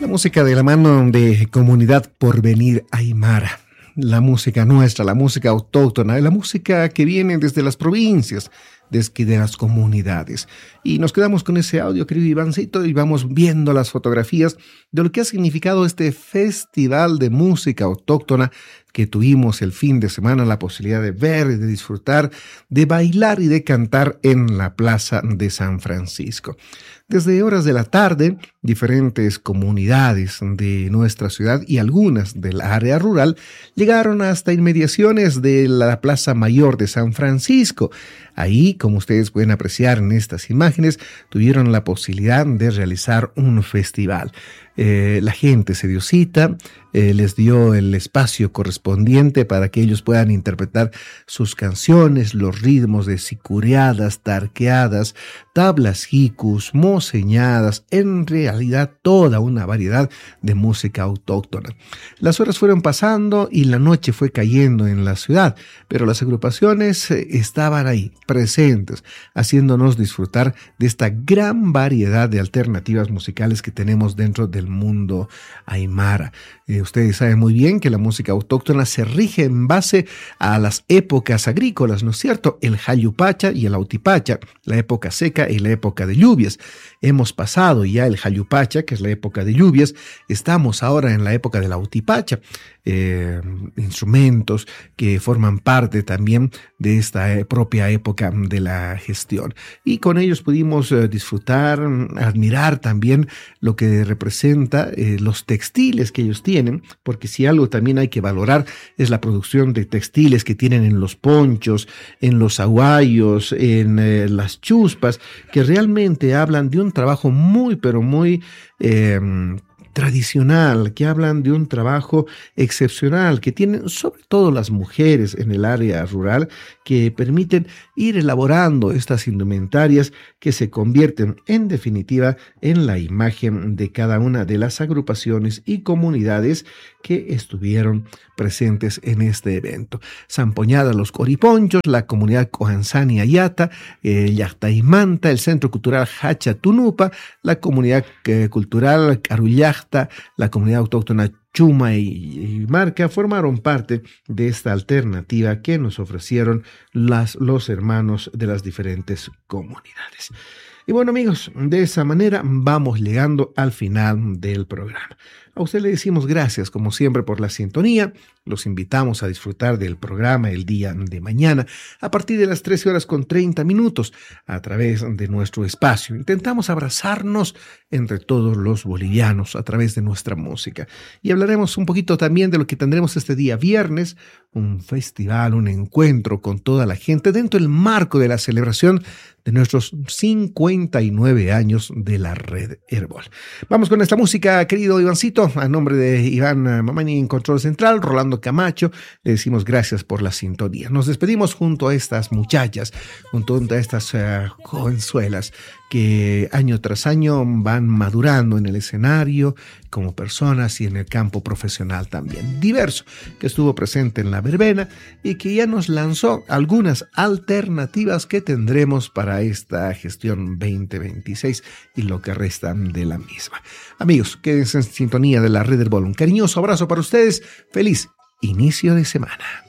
La música de la mano de Comunidad Porvenir Aymara. La música nuestra, la música autóctona, la música que viene desde las provincias, desde las comunidades. Y nos quedamos con ese audio, querido Ivancito, y vamos viendo las fotografías de lo que ha significado este festival de música autóctona que tuvimos el fin de semana la posibilidad de ver, de disfrutar, de bailar y de cantar en la Plaza de San Francisco. Desde horas de la tarde, diferentes comunidades de nuestra ciudad y algunas del área rural llegaron hasta inmediaciones de la Plaza Mayor de San Francisco. Ahí, como ustedes pueden apreciar en estas imágenes, tuvieron la posibilidad de realizar un festival. La gente se dio cita, les dio el espacio correspondiente para que ellos puedan interpretar sus canciones, los ritmos de sicureadas, tarqueadas, tablas jicus, moseñadas, en realidad toda una variedad de música autóctona. Las horas fueron pasando y la noche fue cayendo en la ciudad, pero las agrupaciones estaban ahí, presentes, haciéndonos disfrutar de esta gran variedad de alternativas musicales que tenemos dentro del mundo aymara. Ustedes saben muy bien que la música autóctona se rige en base a las épocas agrícolas, ¿no es cierto? El Jayupacha y el Autipacha, la época seca y la época de lluvias. Hemos pasado ya el Jayupacha, que es la época de lluvias, estamos ahora en la época del Autipacha. Instrumentos que forman parte también de esta propia época de la gestión. Y con ellos pudimos disfrutar, admirar también lo que representa los textiles que ellos tienen, porque si algo también hay que valorar es la producción de textiles que tienen en los ponchos, en los aguayos, en las chuspas, que realmente hablan de un trabajo muy, pero muy tradicional, que hablan de un trabajo excepcional, que tienen sobre todo las mujeres en el área rural, que permiten ir elaborando estas indumentarias que se convierten en definitiva en la imagen de cada una de las agrupaciones y comunidades que estuvieron presentes en este evento. Zampoñada los Coriponchos, la comunidad Coansani Ayata, Llactaimanta, el Centro Cultural Hachatunupa, la comunidad cultural Carullacta, la comunidad autóctona Chuma y Marca formaron parte de esta alternativa que nos ofrecieron los hermanos de las diferentes comunidades. Y bueno, amigos, de esa manera vamos llegando al final del programa. A usted le decimos gracias, como siempre, por la sintonía. Los invitamos a disfrutar del programa el día de mañana a partir de las 13:30 a través de nuestro espacio. Intentamos abrazarnos entre todos los bolivianos a través de nuestra música. Y hablaremos un poquito también de lo que tendremos este día viernes, un festival, un encuentro con toda la gente dentro del marco de la celebración de nuestros 59 años de la Red Herbol. Vamos con esta música, querido Ivancito. A nombre de Iván Mamani en Control Central, Rolando Camacho, le decimos gracias por la sintonía. Nos despedimos junto a estas muchachas, junto a estas jovenzuelas que año tras año van madurando en el escenario como personas y en el campo profesional también diverso, que estuvo presente en la verbena y que ya nos lanzó algunas alternativas que tendremos para esta gestión 2026 y lo que resta de la misma. Amigos, quédense en sintonía de la Red Herbol. Un cariñoso abrazo para ustedes. Feliz inicio de semana.